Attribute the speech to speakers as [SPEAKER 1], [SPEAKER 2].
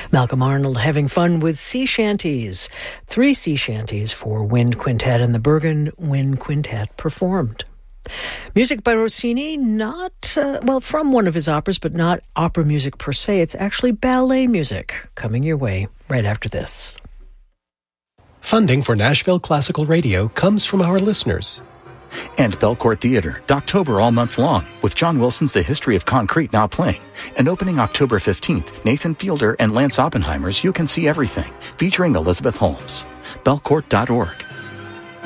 [SPEAKER 1] Malcolm Arnold having fun with sea shanties. 3 sea shanties for Wind Quintet and the Bergen Wind Quintet performed. Music by Rossini, from one of his operas, but not opera music per se. It's actually ballet music coming your way right after this.
[SPEAKER 2] Funding for Nashville Classical Radio comes from our listeners.
[SPEAKER 3] And Belcourt Theater, October all month long, with John Wilson's The History of Concrete now playing. And opening October 15th, Nathan Fielder and Lance Oppenheimer's You Can See Everything, featuring Elizabeth Holmes. Belcourt.org.